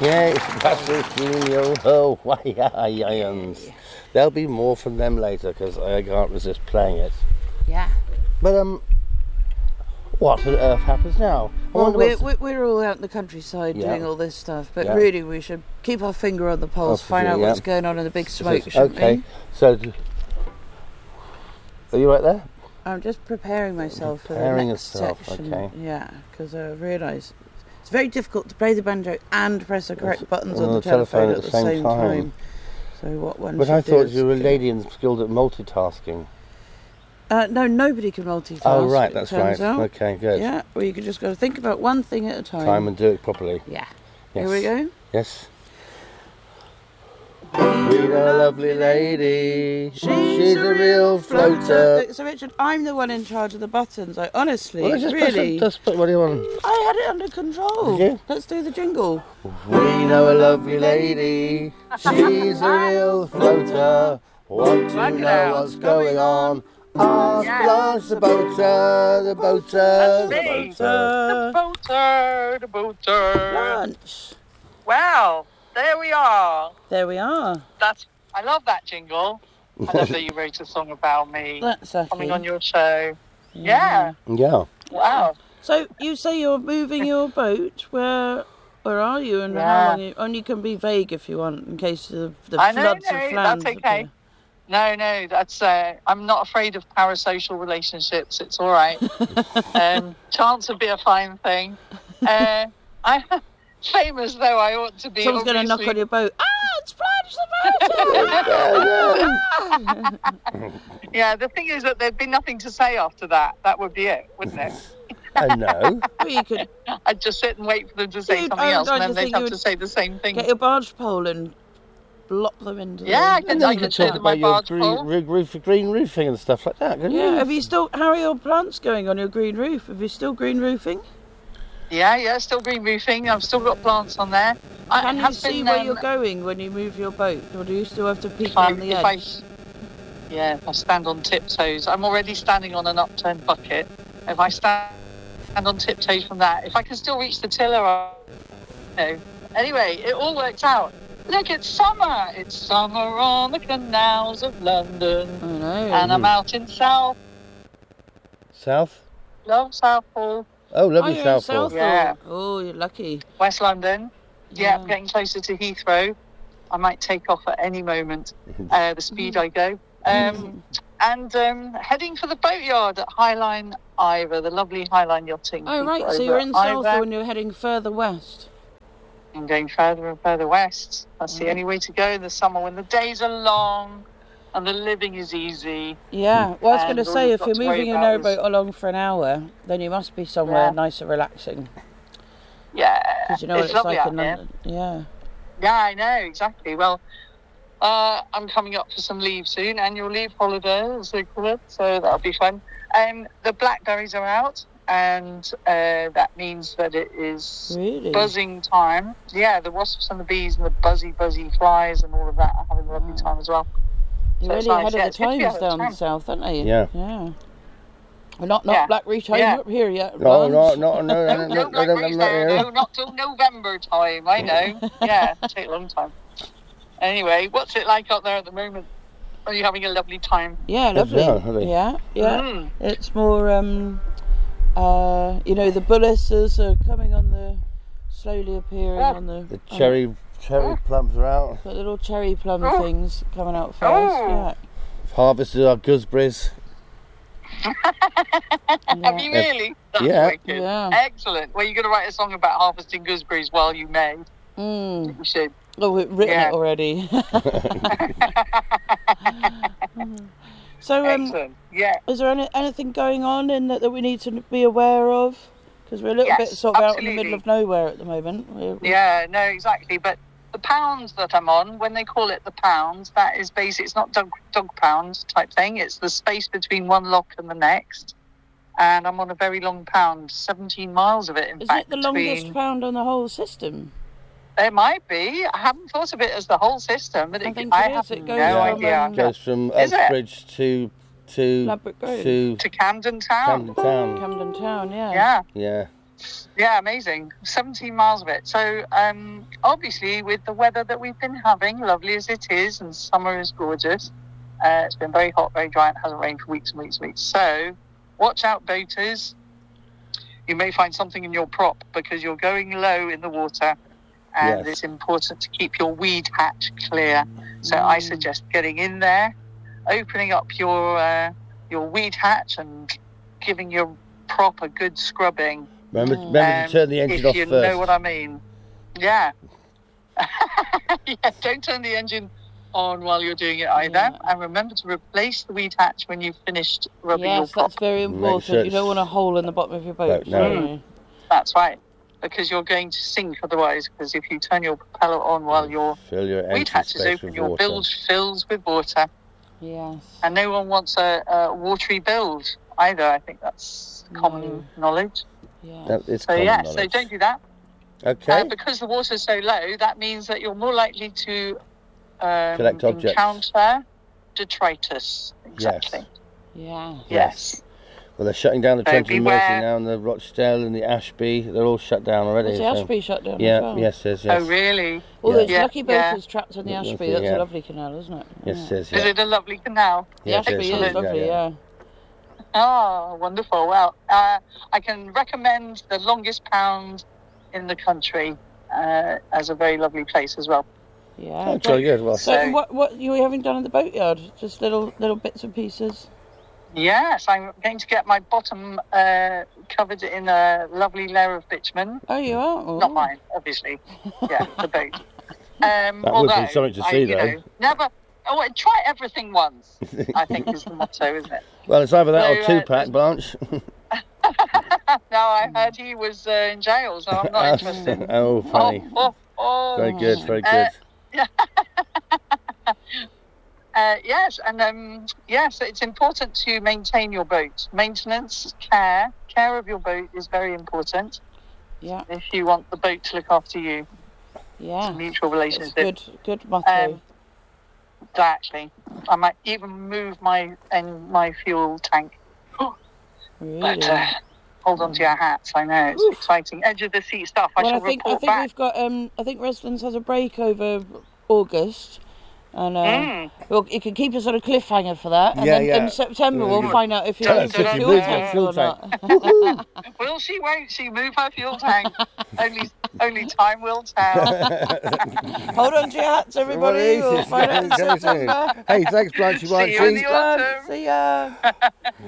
Yes, Patrocinio. Oh, why, there'll be more from them later because I can't resist playing it. Yeah. But what on earth happens now? Well, we're all out in the countryside doing all this stuff, but really we should keep our finger on the pulse, find out what's going on in the big smoke, shouldn't we? So, are you right there? I'm just preparing myself for the next section. Okay. Yeah, because I realise it's very difficult to play the banjo and press the correct buttons on the telephone at the same time. So what one But should I do thought is you were a lady and skilled at multitasking. No, nobody can multitask. Oh, right, that's right. Out. Okay, good. Yeah, well, you can just got to think about one thing at a time. And do it properly. Yeah. Yes. Here we go. Yes. Meet a lovely lady. She's a real floater. So, Richard, I'm the one in charge of the buttons. I honestly, Just really. Just put what do you want? I had it under control. Did you? Let's do the jingle. We know a lovely lady. She's a real floater. Want to know what's going on? Ask Blanche the boater, the boater, the boater. Blanche. Wow, there we are. There we are. I love that jingle. I love that you wrote a song about me That's coming on your show. Yeah. Wow. So you say you're moving your boat. Where are you and how long? Only can be vague if you want, in case the floods of Flanders. That's okay. Appear. No, that's. I'm not afraid of parasocial relationships. It's all right. Chance would be a fine thing. I'm famous though I ought to be. Someone's going to knock on your boat. It's Blanche the boater. Yeah, the thing is that there'd be nothing to say after that. That would be it, wouldn't it? I know. Well, you could. I'd just sit and wait for them to say something else, and then they'd have to say the same thing. Get your barge pole and blop them into. I can talk about your green roofing and stuff like that. Have you still? How are your plants going on your green roof? Have you still green roofing? Yeah, still green roofing. I've still got plants on there. Can you see where you're going when you move your boat, or do you still have to peek on the edge? If I stand on tiptoes, I'm already standing on an upturned bucket. If I stand on tiptoes from that, if I can still reach the tiller, Anyway, it all works out. Look, it's summer. It's summer on the canals of London. I know. And I'm out in South. Love Southall. Oh, lovely Southall. Yeah. Oh, you're lucky. West London. Yeah, getting closer to Heathrow. I might take off at any moment. The speed I go. And heading for the boatyard at Highline Iver, the lovely Highline Yachting. Oh, right. So you're in Southall and you're heading further west. I'm going further and further west. That's the only way to go in the summer when the days are long and the living is easy. Yeah, well, I was going to say, if you're moving your narrowboat along for an hour, then you must be somewhere nice and relaxing. Yeah, because you know it's what it's like in here. London. Yeah. Yeah, I know, exactly. Well, I'm coming up for some leave soon, annual leave holiday, as they call it, so that'll be fun. The blackberries are out, and that means that it is buzzing time. Yeah, the wasps and the bees and the buzzy flies and all of that are having a lovely time as well. You're really ahead of the times down south, aren't you? Yeah. Well, not blackberry time up here yet. No, not till November time, I know. Yeah, it'll take a long time. Anyway, what's it like out there at the moment? Are you having a lovely time? Yeah, lovely. Yeah. It's more, the bullaces are coming on slowly appearing on the cherry plums are out. The little cherry plum things coming out first. Yeah. Harvested our gooseberries. Have you really? That's wicked. Yeah. Excellent. Well, you're going to write a song about harvesting gooseberries while you may. You should. Oh, we've written it already. So, excellent. Yeah. Is there anything going on in that we need to be aware of? Because we're a little bit sort of out in the middle of nowhere at the moment. Yeah, no, exactly. But the pounds that I'm on, when they call it the pounds, that is basically, it's not dog pound type thing. It's the space between one lock and the next. And I'm on a very long pound, 17 miles of it, in fact. Is it the longest pound on the whole system? It might be. I haven't thought of it as the whole system, but I have no idea. It goes from Uxbridge to Ladbroke Grove. To Camden Town. Camden Town, yeah. Yeah. Yeah, amazing. 17 miles of it. So, obviously, with the weather that we've been having, lovely as it is, and summer is gorgeous, it's been very hot, very dry, and it hasn't rained for weeks and weeks and weeks. So, watch out, boaters. You may find something in your prop because you're going low in the water, and it's important to keep your weed hatch clear. So, I suggest getting in there, opening up your weed hatch, and giving your prop a good scrubbing. Remember to turn the engine off first. If you know what I mean. Yeah. Don't turn the engine on while you're doing it either. Yeah. And remember to replace the weed hatch when you've finished rubbing your prop. Yes, that's very important. You don't want a hole in the bottom of your boat. No. That's right. Because you're going to sink otherwise. Because if you turn your propeller on while your weed hatch is open, your bilge fills with water. Yes. And no one wants a watery bilge either. I think that's common knowledge. Yeah. It's common knowledge. So don't do that. Okay. Because the water's so low, that means that you're more likely to collect objects. Encounter detritus. Exactly. Yes. Well, they're shutting down the Trent and Mersey now, and the Rochdale and the Ashby, they're all shut down already. Is the Ashby shut down as well? Yes. Oh, really? Well, there's lucky boaters trapped on the Ashby. That's a lovely canal, isn't it? Yes, it is. Is it a lovely canal? The Ashby is lovely, yeah. Oh, wonderful. Well, I can recommend the Longest Pound in the country as a very lovely place as well. Yeah. Very good. Well, so what you having done in the boatyard? Just little bits and pieces? Yes, I'm going to get my bottom covered in a lovely layer of bitumen. Oh, you are? Oh. Not mine, obviously. Yeah, the boat. That would be something to see, though. Try everything once, I think is the motto, isn't it? Well, it's either that or two-pack, Blanche. No, I heard he was in jail, so I'm not interested. Oh, funny. Very good, very good. Yes, and yes, it's important to maintain your boat. Maintenance, care of your boat is very important. Yeah. If you want the boat to look after you. Yeah. It's a mutual relationship. Good motto. Exactly. I might even move my fuel tank. Really? But hold on to your hats. I know it's exciting. Edge of the seat stuff. I think back. We've got. I think Residence has a break over August, and well, it can keep us on a cliffhanger for that. And then in September we'll find out if you're in the fuel tank or not. Will she? Won't she move her fuel tank? Only time will tell. Hold on to your hats, everybody. We'll find out in September. Hey, thanks, Blanche. See you in the autumn. See ya.